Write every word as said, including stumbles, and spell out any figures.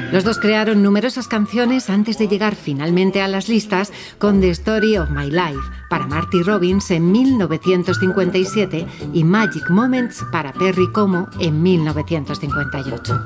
Los dos crearon numerosas canciones antes de llegar finalmente a las listas con The Story of My Life para Marty Robbins en mil novecientos cincuenta y siete y Magic Moments para Perry Como en mil novecientos cincuenta y ocho.